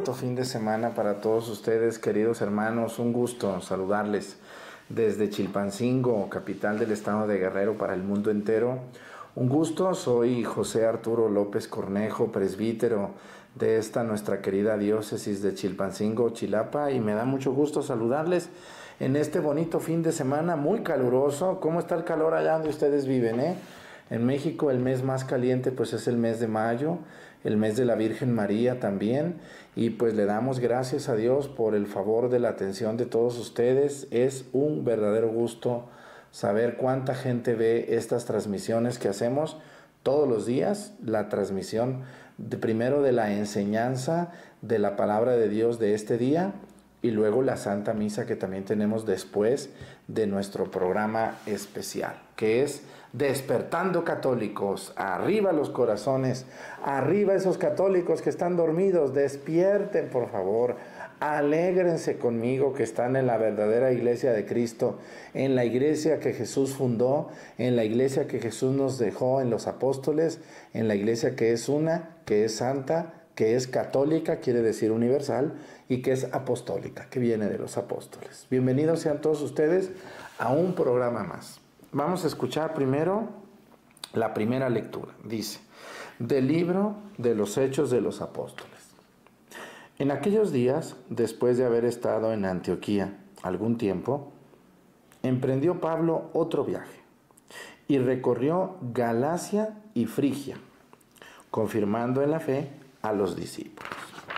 bonito fin de semana para todos ustedes, queridos hermanos. Un gusto saludarles desde Chilpancingo, capital del estado de Guerrero, para el mundo entero. Un gusto, soy José Arturo López Cornejo, presbítero de esta nuestra querida diócesis de Chilpancingo, Chilapa, y me da mucho gusto saludarles en este bonito fin de semana muy caluroso. ¿Cómo está el calor allá donde ustedes viven, En México el mes más caliente pues es el mes de mayo, el mes de la Virgen María también, y pues le damos gracias a Dios por el favor de la atención de todos ustedes. Es un verdadero gusto saber cuánta gente ve estas transmisiones que hacemos todos los días, la transmisión primero de la enseñanza de la palabra de Dios de este día, y luego la Santa Misa que también tenemos después de nuestro programa especial, que es Despertando Católicos. Arriba los corazones, arriba esos católicos que están dormidos, despierten por favor, alégrense conmigo que están en la verdadera iglesia de Cristo, en la iglesia que Jesús fundó, en la iglesia que Jesús nos dejó en los apóstoles, en la iglesia que es una, que es santa, que es católica, quiere decir universal, y que es apostólica, que viene de los apóstoles. Bienvenidos sean todos ustedes a un programa más. Vamos a escuchar primero la primera lectura. Dice, del libro de los Hechos de los Apóstoles. En aquellos días, después de haber estado en Antioquía algún tiempo, emprendió Pablo otro viaje y recorrió Galacia y Frigia, confirmando en la fe a los discípulos.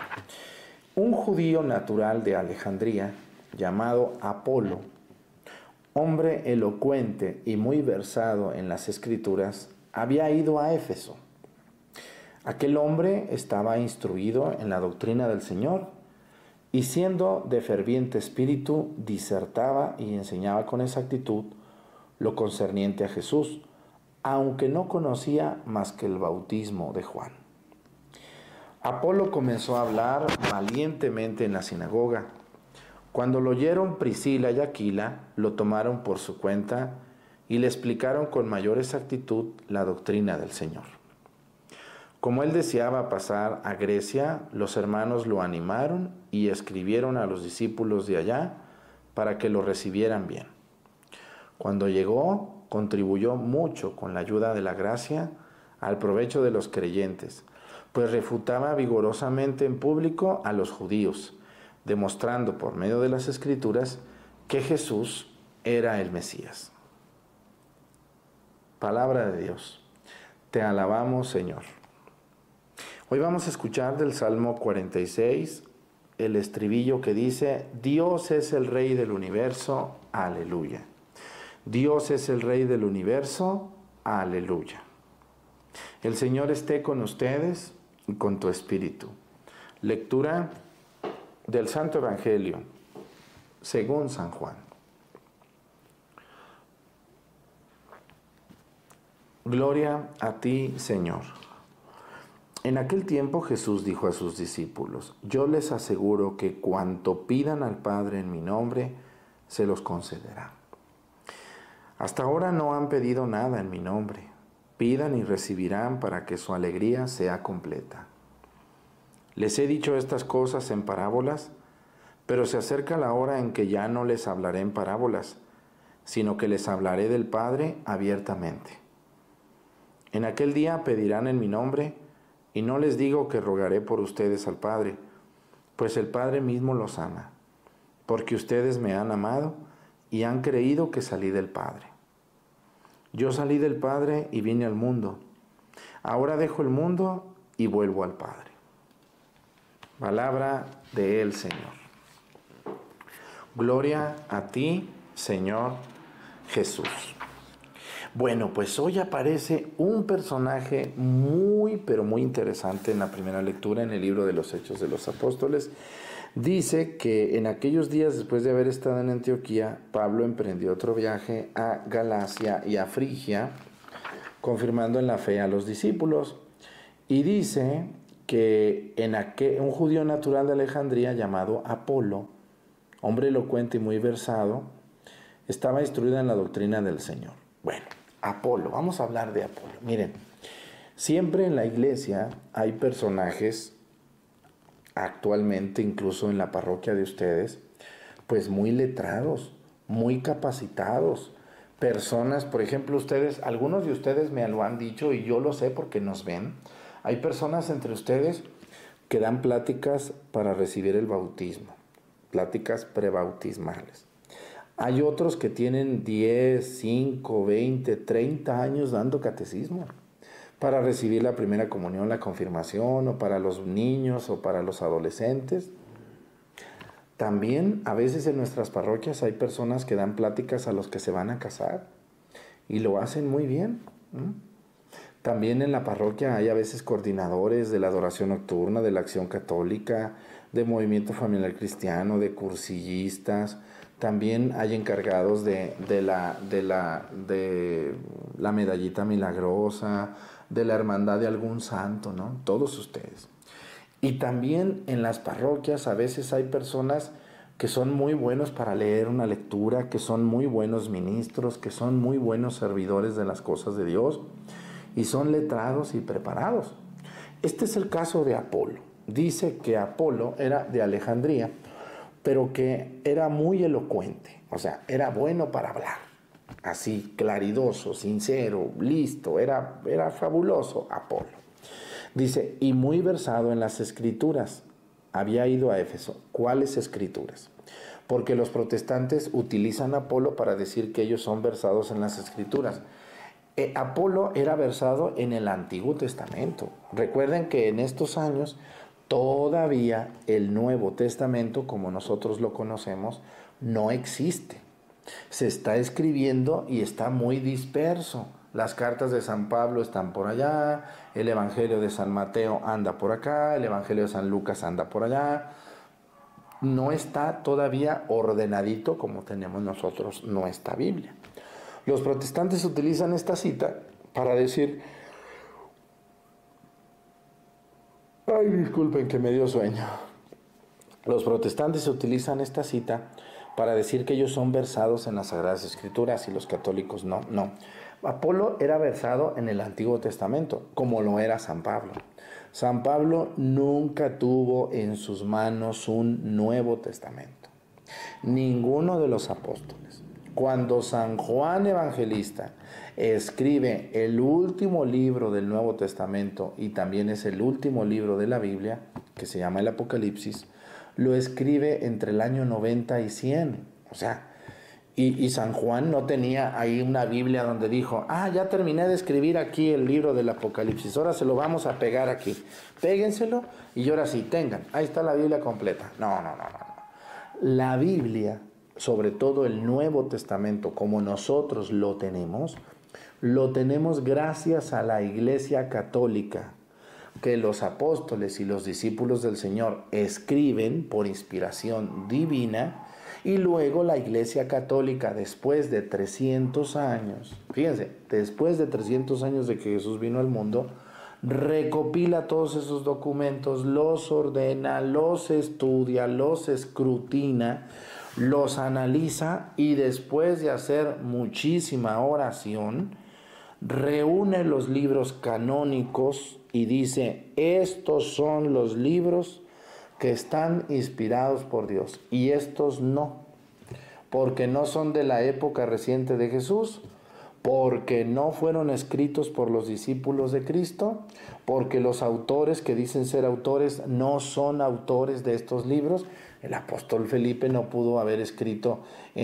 Un judío natural de Alejandría, llamado Apolo, hombre elocuente y muy versado en las Escrituras, había ido a Éfeso. Aquel hombre estaba instruido en la doctrina del Señor y, siendo de ferviente espíritu, disertaba y enseñaba con exactitud lo concerniente a Jesús, aunque no conocía más que el bautismo de Juan. Apolo comenzó a hablar valientemente en la sinagoga. Cuando lo oyeron Priscila y Aquila, lo tomaron por su cuenta y le explicaron con mayor exactitud la doctrina del Señor. Como él deseaba pasar a Grecia, los hermanos lo animaron y escribieron a los discípulos de allá para que lo recibieran bien. Cuando llegó, contribuyó mucho con la ayuda de la gracia al provecho de los creyentes, pues refutaba vigorosamente en público a los judíos, demostrando por medio de las Escrituras que Jesús era el Mesías. Palabra de Dios. Te alabamos, Señor. Hoy vamos a escuchar del Salmo 46 el estribillo que dice: Dios es el Rey del universo, aleluya. Dios es el Rey del universo, aleluya. El Señor esté con ustedes y con tu espíritu. Lectura del Santo Evangelio según San Juan. Gloria a ti, Señor. En aquel tiempo Jesús dijo a sus discípulos: Yo les aseguro que cuanto pidan al Padre en mi nombre, se los concederá. Hasta ahora no han pedido nada en mi nombre. Pidan y recibirán para que su alegría sea completa. Les he dicho estas cosas en parábolas, pero se acerca la hora en que ya no les hablaré en parábolas, sino que les hablaré del Padre abiertamente. En aquel día pedirán en mi nombre, y no les digo que rogaré por ustedes al Padre, pues el Padre mismo los ama, porque ustedes me han amado y han creído que salí del Padre. Yo salí del Padre y vine al mundo. Ahora dejo el mundo y vuelvo al Padre. Palabra del Señor. Gloria a ti, Señor Jesús. Bueno, pues hoy aparece un personaje muy, pero muy interesante en la primera lectura en el libro de los Hechos de los Apóstoles. Dice que en aquellos días, después de haber estado en Antioquía, Pablo emprendió otro viaje a Galacia y a Frigia, confirmando en la fe a los discípulos. Y dice que un judío natural de Alejandría llamado Apolo, hombre elocuente y muy versado, estaba instruido en la doctrina del Señor. Bueno, Apolo, vamos a hablar de Apolo. Miren, siempre en la iglesia hay personajes actualmente, incluso en la parroquia de ustedes, pues muy letrados, muy capacitados, personas, por ejemplo, ustedes, algunos de ustedes me lo han dicho y yo lo sé porque nos ven, hay personas entre ustedes que dan pláticas para recibir el bautismo, pláticas prebautismales. Hay otros que tienen 10, 5, 20, 30 años dando catecismo para recibir la primera comunión, la confirmación, o para los niños o para los adolescentes. También a veces en nuestras parroquias hay personas que dan pláticas a los que se van a casar y lo hacen muy bien. También en la parroquia hay a veces coordinadores de la adoración nocturna, de la acción católica, de movimiento familiar cristiano, de cursillistas. También hay encargados de la medallita milagrosa, de la hermandad de algún santo, ¿no? Todos ustedes. Y también en las parroquias a veces hay personas que son muy buenos para leer una lectura, que son muy buenos ministros, que son muy buenos servidores de las cosas de Dios y son letrados y preparados. Este es el caso de Apolo. Dice que Apolo era de Alejandría, pero que era muy elocuente, o sea, era bueno para hablar, así claridoso, sincero, listo, era fabuloso Apolo. Dice, y muy versado en las escrituras. Había ido a Éfeso. ¿Cuáles escrituras? Porque los protestantes utilizan a Apolo para decir que ellos son versados en las escrituras. Apolo era versado en el Antiguo Testamento. Recuerden que en estos años todavía el Nuevo Testamento, como nosotros lo conocemos, no existe. Se está escribiendo y está muy disperso. Las cartas de San Pablo están por allá, el Evangelio de San Mateo anda por acá, el Evangelio de San Lucas anda por allá. No está todavía ordenadito como tenemos nosotros nuestra Biblia. Los protestantes utilizan esta cita para decir, ay, disculpen que me dio sueño. Los protestantes utilizan esta cita para decir que ellos son versados en las Sagradas Escrituras y los católicos no. Apolo era versado en el Antiguo Testamento, como lo era San Pablo. San Pablo nunca tuvo en sus manos un Nuevo Testamento. Ninguno de los apóstoles. Cuando San Juan Evangelista escribe el último libro del Nuevo Testamento y también es el último libro de la Biblia, que se llama el Apocalipsis, lo escribe entre el año 90 y 100. O sea, y San Juan no tenía ahí una Biblia donde dijo, ya terminé de escribir aquí el libro del Apocalipsis, ahora se lo vamos a pegar aquí. Péguenselo y ahora sí, tengan, ahí está la Biblia completa. No. La Biblia, sobre todo el Nuevo Testamento, como nosotros lo tenemos gracias a la Iglesia Católica, que los apóstoles y los discípulos del Señor escriben por inspiración divina, y luego la Iglesia Católica, después de 300 años, fíjense, después de 300 años de que Jesús vino al mundo, recopila todos esos documentos, los ordena, los estudia, los escrutina, los analiza y después de hacer muchísima oración, reúne los libros canónicos y dice, estos son los libros que están inspirados por Dios y estos no, porque no son de la época reciente de Jesús, porque no fueron escritos por los discípulos de Cristo, porque los autores que dicen ser autores no son autores de estos libros. El apóstol Felipe no pudo haber escrito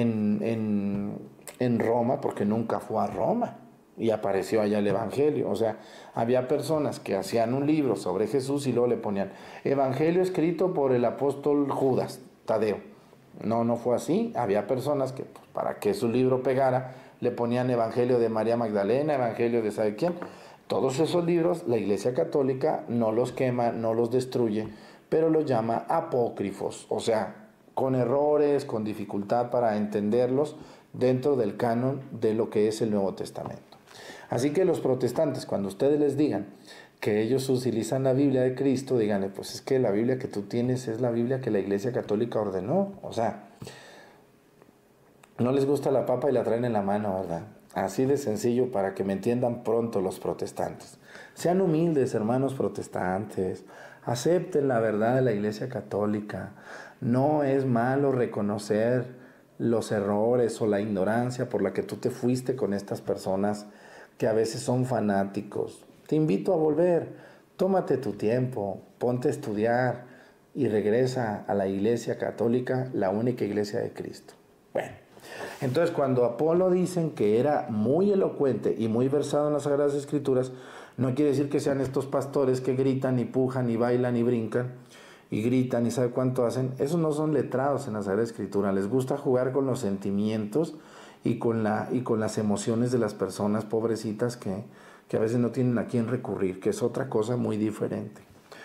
en Roma porque nunca fue a Roma y apareció allá el Evangelio. O sea, había personas que hacían un libro sobre Jesús y luego le ponían Evangelio escrito por el apóstol Judas Tadeo. No fue así. Había personas que pues, para que su libro pegara le ponían Evangelio de María Magdalena, Evangelio de ¿sabe quién? Todos esos libros la Iglesia Católica no los quema, no los destruye, pero los llama apócrifos, o sea, con errores, con dificultad para entenderlos dentro del canon de lo que es el Nuevo Testamento. Así que los protestantes, cuando ustedes les digan que ellos utilizan la Biblia de Cristo, díganle, pues es que la Biblia que tú tienes es la Biblia que la Iglesia Católica ordenó. O sea, no les gusta la papa y la traen en la mano, ¿verdad? Así de sencillo para que me entiendan pronto los protestantes. Sean humildes, hermanos protestantes. Acepten la verdad de la Iglesia Católica. No es malo reconocer los errores o la ignorancia por la que tú te fuiste con estas personas que a veces son fanáticos. Te invito a volver, tómate tu tiempo, ponte a estudiar y regresa a la Iglesia Católica, la única Iglesia de Cristo. Bueno, entonces cuando Apolo dicen que era muy elocuente y muy versado en las Sagradas Escrituras, no quiere decir que sean estos pastores que gritan y pujan y bailan y brincan y gritan y sabe cuánto hacen. Esos no son letrados en la Sagrada Escritura. Les gusta jugar con los sentimientos y con las emociones de las personas pobrecitas que a veces no tienen a quién recurrir, que es otra cosa muy diferente.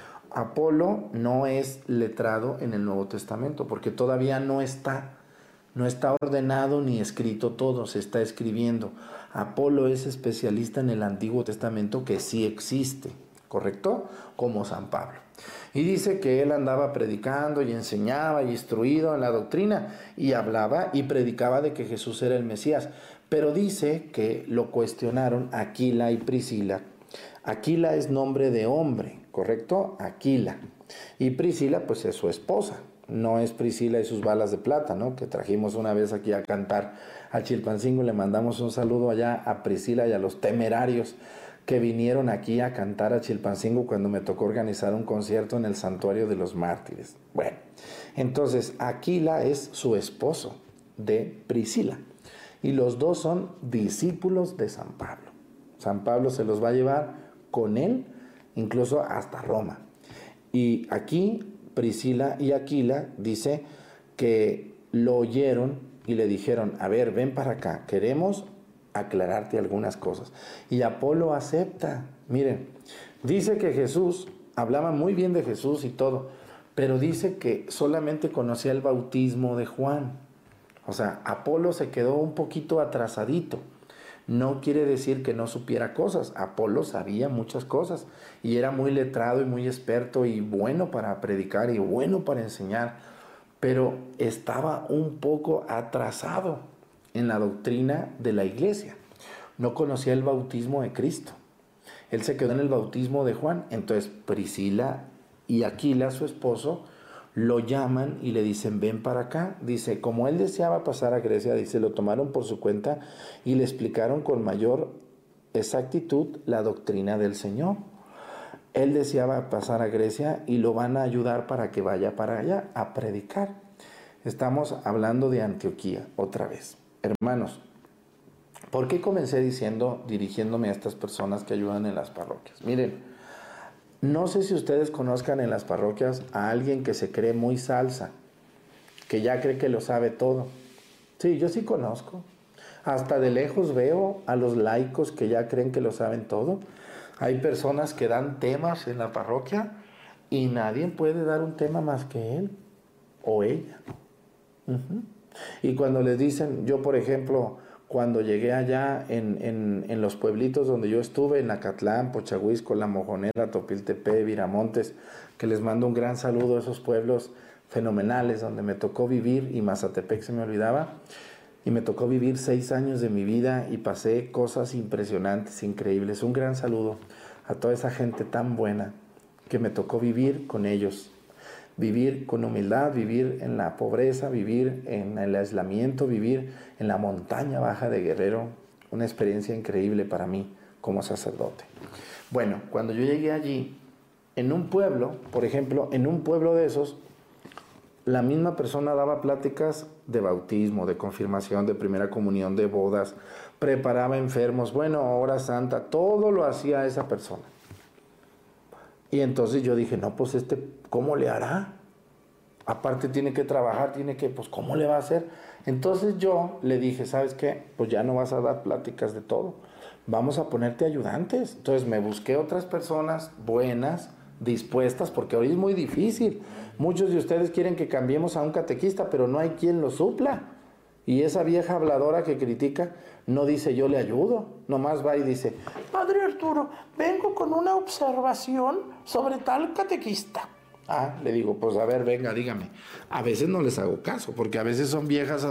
Apolo no es letrado en el Nuevo Testamento porque todavía no está ordenado ni escrito todo, se está escribiendo. Apolo es especialista en el Antiguo Testamento que sí existe, ¿correcto? Como San Pablo. Y dice que él andaba predicando y enseñaba y instruido en la doctrina y hablaba y predicaba de que Jesús era el Mesías. Pero dice que lo cuestionaron Aquila y Priscila. Aquila es nombre de hombre, ¿correcto? Aquila. Y Priscila pues es su esposa. No es Priscila y sus balas de plata, ¿no? Que trajimos una vez aquí a cantar a Chilpancingo. Le mandamos un saludo allá a Priscila y a los Temerarios que vinieron aquí a cantar a Chilpancingo cuando me tocó organizar un concierto en el Santuario de los Mártires. Bueno, entonces Aquila es su esposo de Priscila y los dos son discípulos de San Pablo. San Pablo se los va a llevar con él incluso hasta Roma. Y aquí Priscila y Aquila dice que lo oyeron y le dijeron, a ver, ven para acá, queremos aclararte algunas cosas. Y Apolo acepta. Miren, dice que Jesús, hablaba muy bien de Jesús y todo, pero dice que solamente conocía el bautismo de Juan. O sea, Apolo se quedó un poquito atrasadito. No quiere decir que no supiera cosas. Apolo sabía muchas cosas y era muy letrado y muy experto y bueno para predicar y bueno para enseñar, pero estaba un poco atrasado en la doctrina de la iglesia. No conocía el bautismo de Cristo. Él se quedó en el bautismo de Juan. Entonces Priscila y Aquila, su esposo, lo llaman y le dicen, ven para acá. Dice, como él deseaba pasar a Grecia, dice, lo tomaron por su cuenta y le explicaron con mayor exactitud la doctrina del Señor. Él deseaba pasar a Grecia y lo van a ayudar para que vaya para allá a predicar. Estamos hablando de Antioquía otra vez. Hermanos, ¿por qué comencé dirigiéndome a estas personas que ayudan en las parroquias? Miren, no sé si ustedes conozcan en las parroquias a alguien que se cree muy salsa, que ya cree que lo sabe todo. Sí, yo sí conozco. Hasta de lejos veo a los laicos que ya creen que lo saben todo. Hay personas que dan temas en la parroquia y nadie puede dar un tema más que él o ella. Y cuando les dicen, yo por ejemplo, cuando llegué allá en los pueblitos donde yo estuve, en Acatlán, Pochahuisco, La Mojonera, Topiltepec, Viramontes, que les mando un gran saludo a esos pueblos fenomenales donde me tocó vivir, y Mazatepec se me olvidaba, y me tocó vivir 6 años de mi vida y pasé cosas impresionantes, increíbles. Un gran saludo a toda esa gente tan buena que me tocó vivir con ellos. Vivir con humildad, vivir en la pobreza, vivir en el aislamiento, vivir en la montaña baja de Guerrero. Una experiencia increíble para mí como sacerdote. Bueno, cuando yo llegué allí, en un pueblo, por ejemplo, en un pueblo de esos, la misma persona daba pláticas de bautismo, de confirmación, de primera comunión, de bodas, preparaba enfermos, bueno, hora santa, todo lo hacía esa persona. Y entonces yo dije, no, pues ¿cómo le hará? Aparte tiene que trabajar, pues ¿cómo le va a hacer? Entonces yo le dije, ¿sabes qué? Pues ya no vas a dar pláticas de todo, vamos a ponerte ayudantes. Entonces me busqué otras personas buenas, dispuestas, porque hoy es muy difícil. Muchos de ustedes quieren que cambiemos a un catequista, pero no hay quien lo supla. Y esa vieja habladora que critica no dice yo le ayudo, nomás va y dice, Padre Arturo, vengo con una observación sobre tal catequista. Le digo, pues a ver, venga, dígame. A veces no les hago caso, porque a veces son viejas